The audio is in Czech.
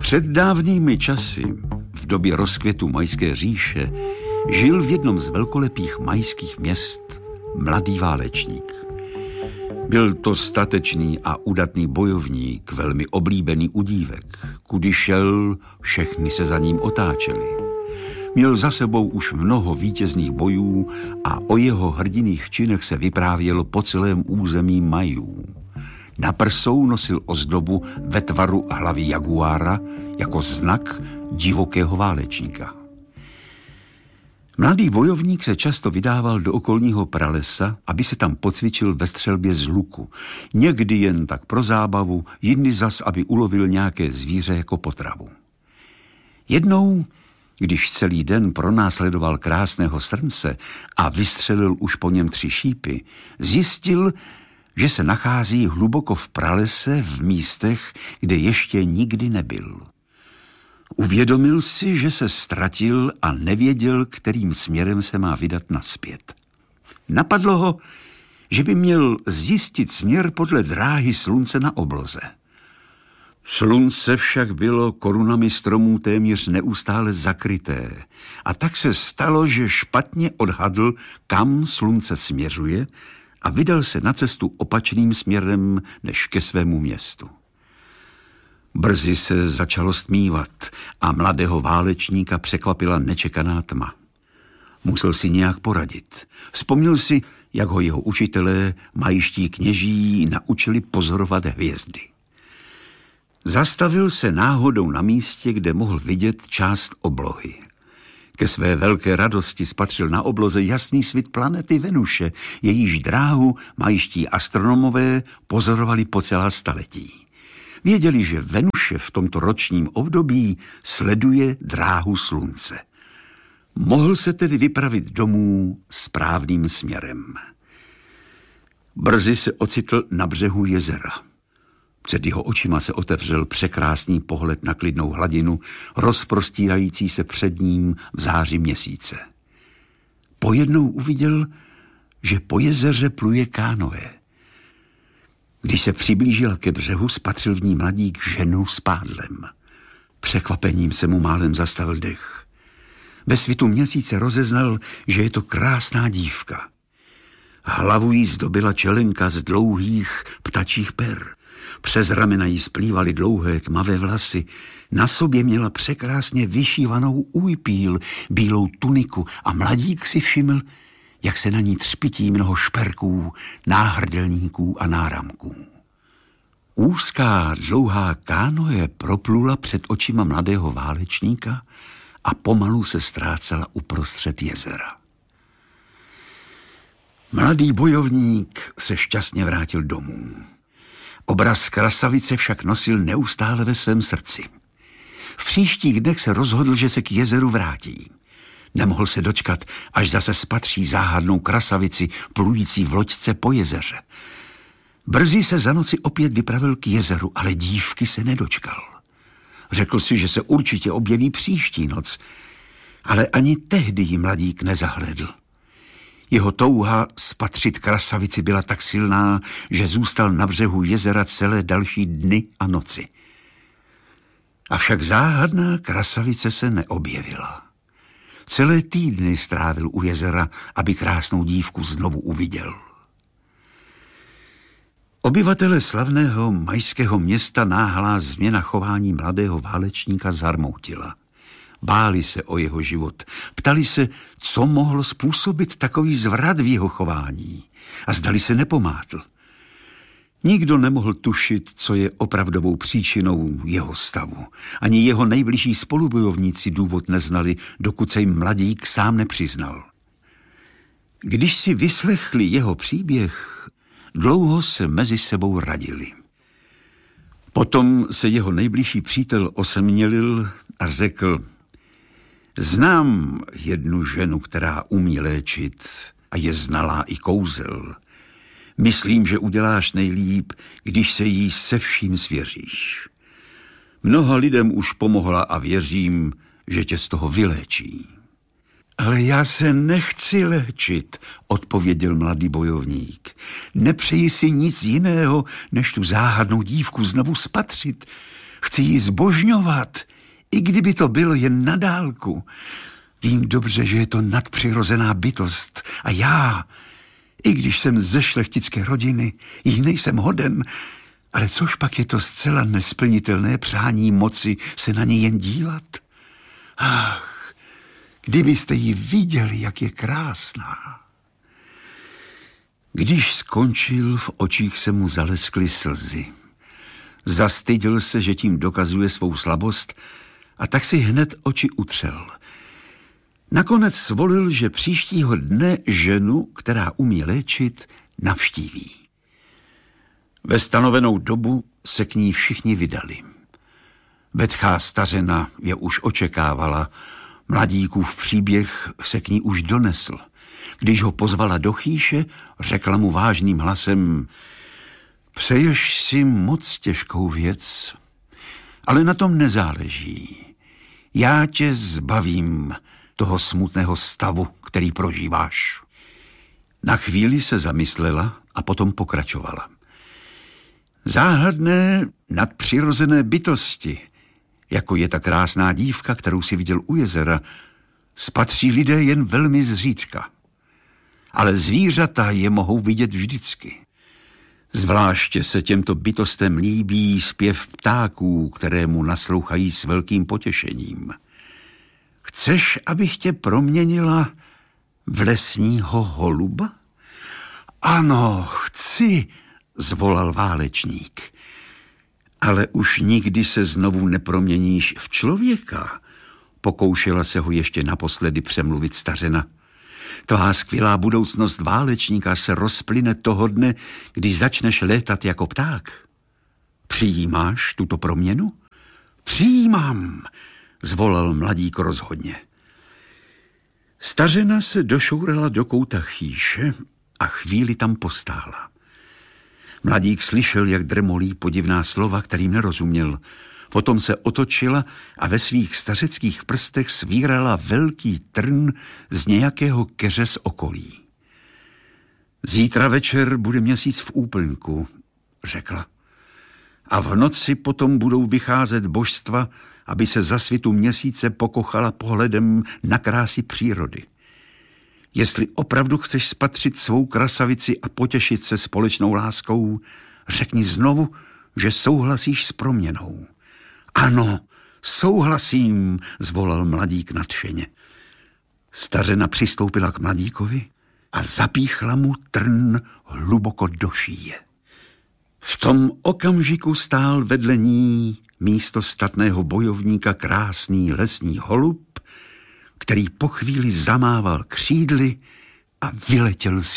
Před dávnými časy, v době rozkvětu Majské říše, žil v jednom z velkolepých majských měst mladý válečník. Byl to statečný a udatný bojovník, velmi oblíbený u dívek. Kudy šel, všechny se za ním otáčeli. Měl za sebou už mnoho vítězných bojů a o jeho hrdinných činech se vyprávělo po celém území Majů. Na prsou nosil ozdobu ve tvaru hlavy jaguára jako znak divokého válečníka. Mladý bojovník se často vydával do okolního pralesa, aby se tam pocvičil ve střelbě z luku. Někdy jen tak pro zábavu, jindy zas, aby ulovil nějaké zvíře jako potravu. Jednou, když celý den pronásledoval krásného srnce a vystřelil už po něm 3 šípy, zjistil, že se nachází hluboko v pralese v místech, kde ještě nikdy nebyl. Uvědomil si, že se ztratil a nevěděl, kterým směrem se má vydat nazpět. Napadlo ho, že by měl zjistit směr podle dráhy slunce na obloze. Slunce však bylo korunami stromů téměř neustále zakryté a tak se stalo, že špatně odhadl, kam slunce směřuje a vydal se na cestu opačným směrem než ke svému městu. Brzy se začalo stmívat a mladého válečníka překvapila nečekaná tma. Musel si nějak poradit. Vzpomněl si, jak ho jeho učitelé, majští kněží, naučili pozorovat hvězdy. Zastavil se náhodou na místě, kde mohl vidět část oblohy. Ke své velké radosti spatřil na obloze jasný svit planety Venuše, jejíž dráhu majští astronomové pozorovali po celá staletí. Věděli, že Venuše v tomto ročním období sleduje dráhu slunce. Mohl se tedy vypravit domů správným směrem. Brzy se ocitl na břehu jezera. Před jeho očima se otevřel překrásný pohled na klidnou hladinu, rozprostírající se před ním v záři měsíce. Pojednou uviděl, že po jezeře pluje kánoe. Když se přiblížil ke břehu, spatřil v ní mladík ženu s pádlem. Překvapením se mu málem zastavil dech. Ve svitu měsíce rozeznal, že je to krásná dívka. Hlavu jí zdobila čelenka z dlouhých ptačích per. Přes ramena jí splývaly dlouhé tmavé vlasy. Na sobě měla překrásně vyšívanou újpíl, bílou tuniku a mladík si všiml, jak se na ní třpití mnoho šperků, náhrdelníků a náramků. Úzká, dlouhá kánoe proplula před očima mladého válečníka a pomalu se ztrácela uprostřed jezera. Mladý bojovník se šťastně vrátil domů. Obraz krasavice však nosil neustále ve svém srdci. V příštích dnech se rozhodl, že se k jezeru vrátí. Nemohl se dočkat, až zase spatří záhadnou krasavici plující v loďce po jezeře. Brzy se za noci opět vypravil k jezeru, ale dívky se nedočkal. Řekl si, že se určitě objeví příští noc, ale ani tehdy ji mladík nezahlédl. Jeho touha spatřit krasavici byla tak silná, že zůstal na břehu jezera celé další dny a noci. Avšak záhadná krasavice se neobjevila. Celé týdny strávil u jezera, aby krásnou dívku znovu uviděl. Obyvatele slavného majského města náhlá změna chování mladého válečníka zarmoutila. Báli se o jeho život. Ptali se, co mohlo způsobit takový zvrat v jeho chování. A zdali se nepomátl. Nikdo nemohl tušit, co je opravdovou příčinou jeho stavu. Ani jeho nejbližší spolubojovníci důvod neznali, dokud se jim mladík sám nepřiznal. Když si vyslechli jeho příběh, dlouho se mezi sebou radili. Potom se jeho nejbližší přítel osemnělil a řekl: znám jednu ženu, která umí léčit a je znalá i kouzel. Myslím, že uděláš nejlíp, když se jí se vším svěříš. Mnoha lidem už pomohla a věřím, že tě z toho vyléčí. Ale já se nechci léčit, odpověděl mladý bojovník. Nepřeji si nic jiného, než tu záhadnou dívku znovu spatřit. Chci ji zbožňovat, i kdyby to bylo jen na dálku. Vím dobře, že je to nadpřirozená bytost a já, i když jsem ze šlechtické rodiny, jí nejsem hoden, ale což pak je to zcela nesplnitelné přání moci se na ní jen dívat? Ach, kdybyste ji viděli, jak je krásná. Když skončil, v očích se mu zaleskly slzy. Zastyděl se, že tím dokazuje svou slabost, a tak si hned oči utřel. Nakonec svolil, že příštího dne ženu, která umí léčit, navštíví. Ve stanovenou dobu se k ní všichni vydali. Betchá stařena je už očekávala, mladíkův příběh se k ní už donesl. Když ho pozvala do chýše, řekla mu vážným hlasem: přeješ si moc těžkou věc, ale na tom nezáleží. Já tě zbavím toho smutného stavu, který prožíváš. Na chvíli se zamyslela a potom pokračovala. Záhadné nadpřirozené bytosti, jako je ta krásná dívka, kterou si viděl u jezera, spatří lidé jen velmi zřídka. Ale zvířata je mohou vidět vždycky. Zvláště se těmto bytostem líbí zpěv ptáků, kterému naslouchají s velkým potěšením. Chceš, abych tě proměnila v lesního holuba? Ano, chci, zvolal válečník. Ale už nikdy se znovu neproměníš v člověka, pokoušela se ho ještě naposledy přemluvit stařena. Tvá skvělá budoucnost válečníka se rozplyne toho dne, když začneš létat jako pták. Přijímáš tuto proměnu? Přijímám, zvolal mladík rozhodně. Stařena se došourala do kouta chýše a chvíli tam postála. Mladík slyšel, jak drmolí podivná slova, kterým nerozuměl. Potom se otočila a ve svých stařeckých prstech svírala velký trn z nějakého keře z okolí. Zítra večer bude měsíc v úplňku, řekla. A v noci potom budou vycházet božstva, aby se za svitu měsíce pokochala pohledem na krásy přírody. Jestli opravdu chceš spatřit svou krasavici a potěšit se společnou láskou, řekni znovu, že souhlasíš s proměnou. Ano, souhlasím, zvolal mladík nadšeně. Stařena přistoupila k mladíkovi a zapíchla mu trn hluboko do šíje. V tom okamžiku stál vedle ní místo statného bojovníka krásný lesní holub, který po chvíli zamával křídly a vyletěl z